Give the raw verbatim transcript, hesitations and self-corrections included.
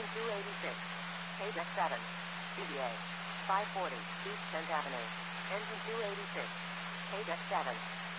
two eighty-six. K deck seven. C B A. five forty, East tenth Avenue. Engine two eighty-six. K deck seven.